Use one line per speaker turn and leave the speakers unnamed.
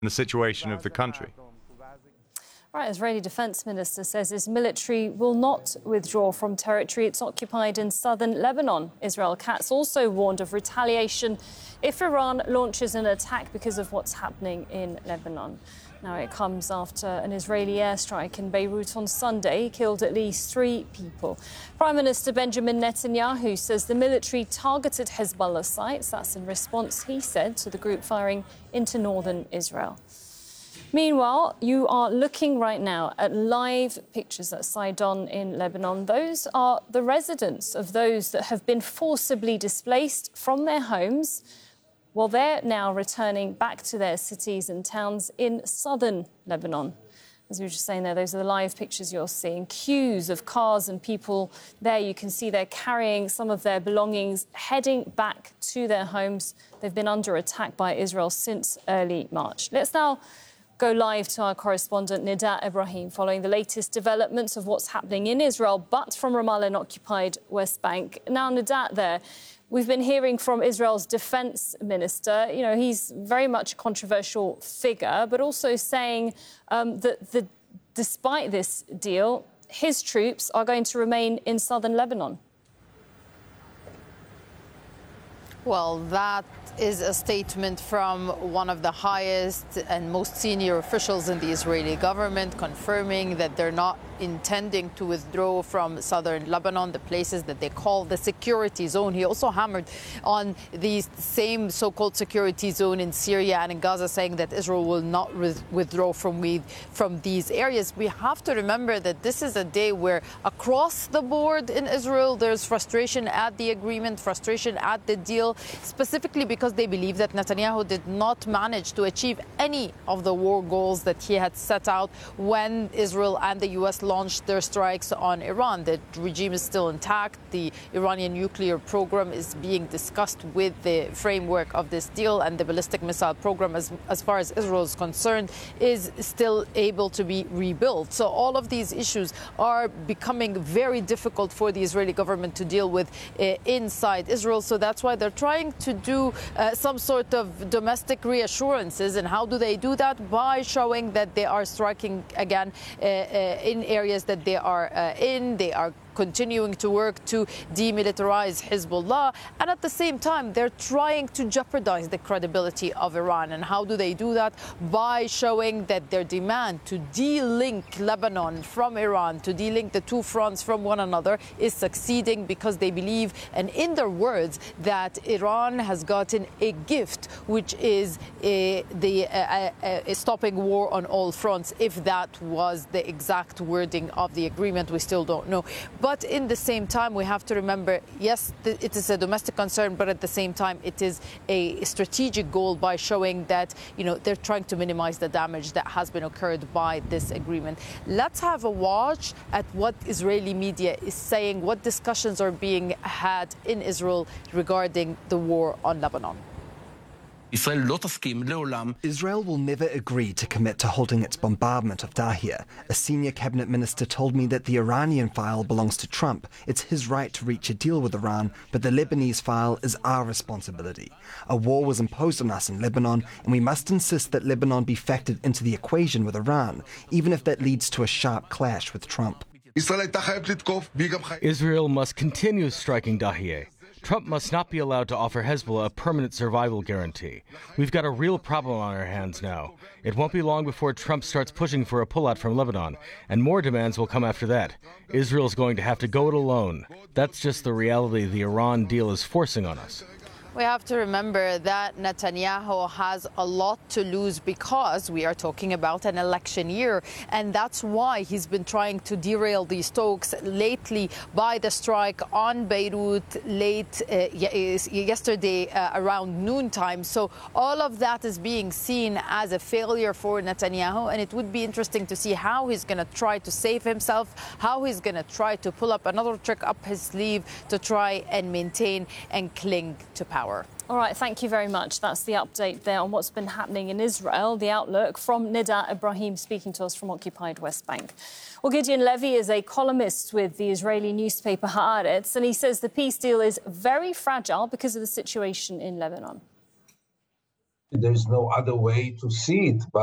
the situation of the country.
Right, Israeli Defense Minister says his military will not withdraw from territory it's occupied in southern Lebanon. Israel Katz also warned of retaliation if Iran launches an attack because of what's happening in Lebanon. Now, it comes after an Israeli airstrike in Beirut on Sunday killed at least 3 people. Prime Minister Benjamin Netanyahu says the military targeted Hezbollah sites. That's in response, he said, to the group firing into northern Israel. Meanwhile, you are looking right now at live pictures at Sidon in Lebanon. Those are the residents of those that have been forcibly displaced from their homes. Well, they're now returning back to their cities and towns in southern Lebanon. As we were just saying there, those are the live pictures you're seeing. Queues of cars and people there. You can see they're carrying some of their belongings, heading back to their homes. They've been under attack by Israel since early March. Let's now go live to our correspondent Nida Ibrahim following the latest developments of what's happening in Israel, but from Ramallah and occupied West Bank. Now, Nida, there, we've been hearing from Israel's defense minister. You know, he's very much a controversial figure, but also saying that despite this deal, his troops are going to remain in southern Lebanon.
Well, that is a statement from one of the highest and most senior officials in the Israeli government, confirming that they're not intending to withdraw from southern Lebanon, the places that they call the security zone. He also hammered on the same so-called security zone in Syria and in Gaza, saying that Israel will not withdraw from these areas. We have to remember that this is a day where across the board in Israel, there's frustration at the agreement, frustration at the deal, specifically because they believe that Netanyahu did not manage to achieve any of the war goals that he had set out when Israel and the U.S. launched their strikes on Iran. The regime is still intact. The Iranian nuclear program is being discussed with the framework of this deal, and the ballistic missile program, as far as Israel is concerned, is still able to be rebuilt. So all of these issues are becoming very difficult for the Israeli government to deal with inside Israel. So that's why they're trying to do some sort of domestic reassurances. And how do they do that? By showing that they are striking again in areas that they are in. They are continuing to work to demilitarize Hezbollah, and at the same time they're trying to jeopardize the credibility of Iran. And how do they do that? By showing that their demand to de-link Lebanon from Iran, to de-link the two fronts from one another, is succeeding, because they believe, and in their words, that Iran has gotten a gift, which is stopping war on all fronts. If that was the exact wording of the agreement, we still don't know. But in the same time, we have to remember, yes, it is a domestic concern, but at the same time, it is a strategic goal by showing that, you know, they're trying to minimize the damage that has been occurred by this agreement. Let's have a watch at what Israeli media is saying, what discussions are being had in Israel regarding the war on Lebanon.
Israel will never agree to commit to halting its bombardment of Dahia. A senior cabinet minister told me that the Iranian file belongs to Trump. It's his right to reach a deal with Iran, but the Lebanese file is our responsibility. A war was imposed on us in Lebanon, and we must insist that Lebanon be factored into the equation with Iran, even if that leads to a sharp clash with Trump.
Israel must continue striking Dahia. Trump must not be allowed to offer Hezbollah a permanent survival guarantee. We've got a real problem on our hands now. It won't be long before Trump starts pushing for a pullout from Lebanon, and more demands will come after that. Israel's going to have to go it alone. That's just the reality the Iran deal is forcing on us.
We have to remember that Netanyahu has a lot to lose, because we are talking about an election year. And that's why he's been trying to derail these talks lately by the strike on Beirut yesterday around noontime. So all of that is being seen as a failure for Netanyahu. And it would be interesting to see how he's going to try to save himself, how he's going to try to pull up another trick up his sleeve to try and maintain and cling to power.
All right, thank you very much. That's the update there on what's been happening in Israel. The outlook from Nida Ibrahim, speaking to us from occupied West Bank. Well, Gideon Levy is a columnist with the Israeli newspaper Haaretz, and he says the peace deal is very fragile because of the situation in Lebanon.
There's no other way to see it. But